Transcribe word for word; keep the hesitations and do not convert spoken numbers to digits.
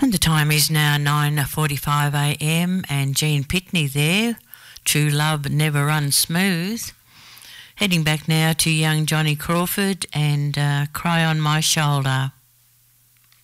And the time is now nine forty-five a m and Jean Pitney there, True Love Never Runs Smooth. Heading back now to young Johnny Crawford and uh, Cry on My Shoulder.